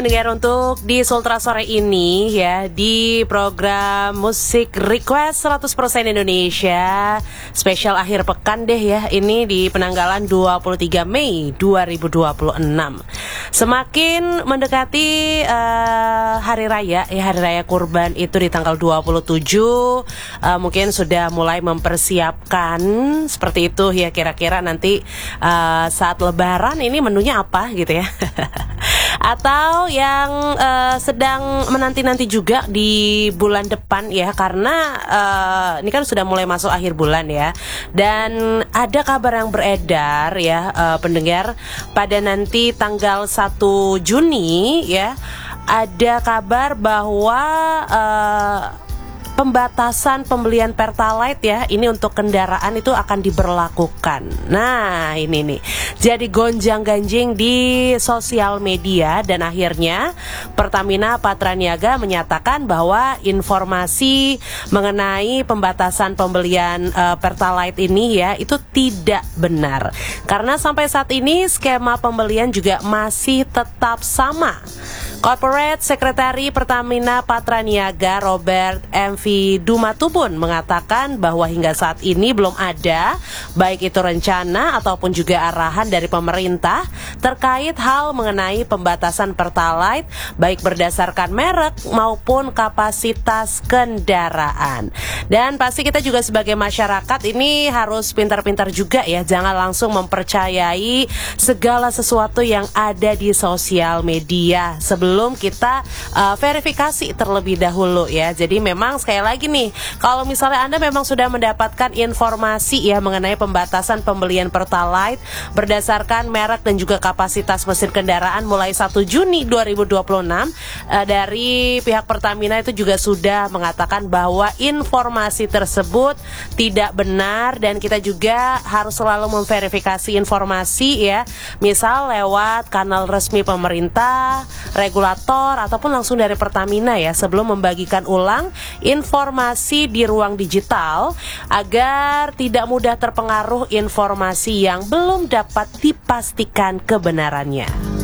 Dengar untuk di Sultra sore ini ya, di program Musik Request 100% Indonesia spesial akhir pekan deh ya. Ini di penanggalan 23 Mei 2026. Semakin mendekati hari raya ya, hari raya Kurban itu di tanggal 27, mungkin sudah mulai mempersiapkan seperti itu ya, kira-kira nanti saat lebaran ini menunya apa gitu ya. Atau yang sedang menanti-nanti juga di bulan depan ya, karena ini kan sudah mulai masuk akhir bulan ya. Dan ada kabar yang beredar ya, pendengar, pada nanti tanggal 1 Juni ya, ada kabar bahwa pembatasan pembelian Pertalite ya, ini untuk kendaraan itu akan diberlakukan. Nah ini nih, jadi gonjang-ganjing di sosial media. Dan akhirnya Pertamina Patraniaga menyatakan bahwa informasi mengenai pembatasan pembelian Pertalite ini ya, itu tidak benar. Karena sampai saat ini skema pembelian juga masih tetap sama. Corporate Secretary Pertamina Patraniaga Robert MV Dumatubun mengatakan bahwa hingga saat ini belum ada baik itu rencana ataupun juga arahan dari pemerintah terkait hal mengenai pembatasan Pertalite, baik berdasarkan merek maupun kapasitas kendaraan. Dan pasti kita juga sebagai masyarakat ini harus pintar-pintar juga ya, jangan langsung mempercayai segala sesuatu yang ada di sosial media sebelum kita verifikasi terlebih dahulu ya. Jadi memang sekali lagi nih, kalau misalnya Anda memang sudah mendapatkan informasi ya mengenai pembatasan pembelian Pertalite berdasarkan merek dan juga kapasitas mesin kendaraan mulai 1 Juni 2026, dari pihak Pertamina itu juga sudah mengatakan bahwa informasi tersebut tidak benar, dan kita juga harus selalu memverifikasi informasi ya, misal lewat kanal resmi pemerintah, regulator, ataupun langsung dari Pertamina ya, sebelum membagikan ulang informasi di ruang digital agar tidak mudah terpengaruh informasi yang belum dapat dipastikan kebenarannya.